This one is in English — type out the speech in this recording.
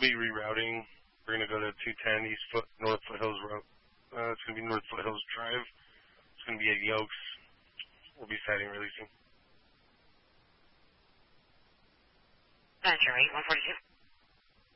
be rerouting. We're going to go to 210 North Foothills Road. It's going to be North Foothills Drive. It's going to be at Yokes. We'll be sighting releasing. Venture 8142.